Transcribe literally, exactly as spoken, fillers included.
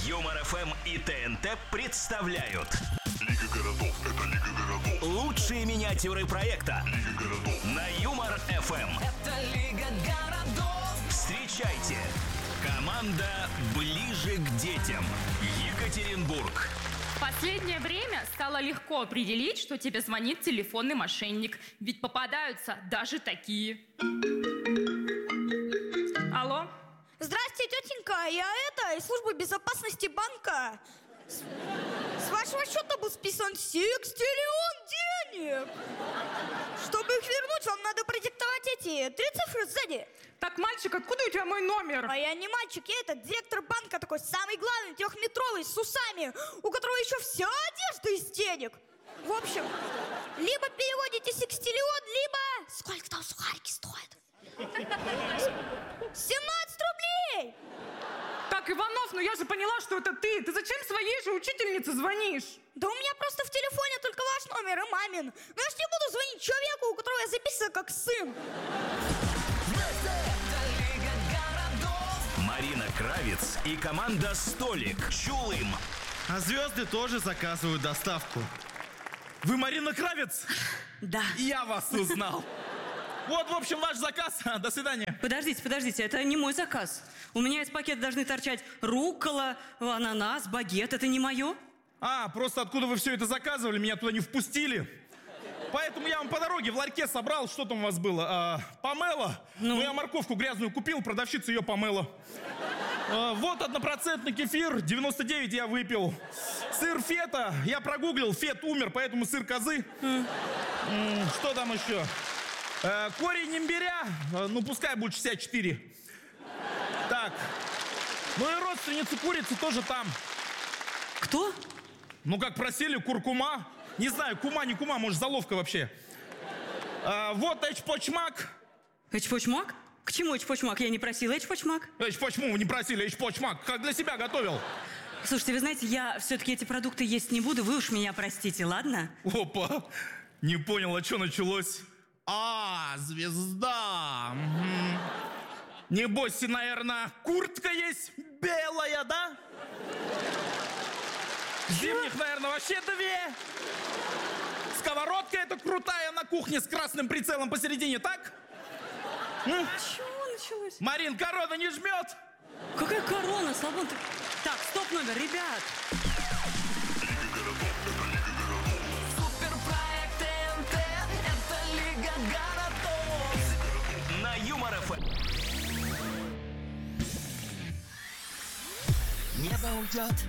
Юмор эф эм и тэ эн тэ представляют Лига городов, это Лига городов. лучшие миниатюры проекта Лига городов. на Юмор эф эм. Это Лига городов. Встречайте, команда «Ближе к детям», Екатеринбург. В последнее время стало легко определить, что тебе звонит телефонный мошенник. Ведь попадаются даже такие. Алло? Здрасте, тетенька, я это, из службы безопасности банка. С, с вашего счета был списан секстиллион денег. Чтобы их вернуть, вам надо продиктовать эти три цифры сзади. Так, мальчик, откуда у тебя мой номер? А я не мальчик, я это директор банка такой, самый главный, трехметровый, с усами, у которого еще вся одежда из денег. В общем, либо переводите секстиллион, либо... Сколько там сухарики стоят? семнадцать рублей! Так, Иванов, ну я же поняла, что это ты. Ты зачем своей же учительнице звонишь? Да у меня просто в телефоне только ваш номер и мамин. Но я ж не буду звонить человеку, у которого я записана как сын. Это Лига городов. Марина Кравец и команда «Столик». Чулым. А звезды тоже заказывают доставку. Вы Марина Кравец? Да. Я вас узнал. Вот, в общем, ваш заказ. До свидания. Подождите, подождите, это не мой заказ. У меня из пакета должны торчать руккола, ананас, багет. Это не мое? А, просто откуда вы все это заказывали, меня туда не впустили. Поэтому я вам по дороге в ларьке собрал, что там у вас было? А, помело. Ну? Ну, я морковку грязную купил, продавщица ее помыла. А, вот однопроцентный кефир, девяносто девять я выпил. Сыр фета, я прогуглил, фет умер, поэтому сыр козы. Mm. М, что там еще? А, корень имбиря, а, ну пускай будет шестьдесят четыре. Так, ну и родственница курицы тоже там. Кто? Ну, как просили, куркума. Не знаю, кума, не кума, может, заловка вообще. А, вот эчпочмак. Эчпочмак? К чему эчпочмак? Я не просила эчпочмак. Эч, почему вы не просили эчпочмак? Как для себя готовил. Слушайте, вы знаете, я все-таки эти продукты есть не буду. Вы уж меня простите, ладно? Опа, не понял, а что началось? А, звезда. Угу. Небось, наверное, куртка есть белая, да? Зимних, наверное, вообще две. Сковородка эта крутая на кухне с красным прицелом посередине, так? М? Чего началось? Марин, корона не жмет? Какая корона, Слабон? Ты... Так, стоп номер, ребят. Лига городов, это Лига городов. Суперпроект тэ эн тэ. Это Лига городов. На Юмор эф эм. Небо уйдет.